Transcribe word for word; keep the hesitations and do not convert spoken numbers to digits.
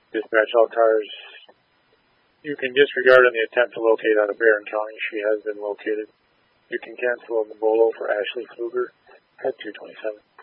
Dispatch all cars. You can disregard on the attempt to locate out of Barron County. She has been located. You can cancel on the Bolo for Ashley Fluger at two twenty-seven.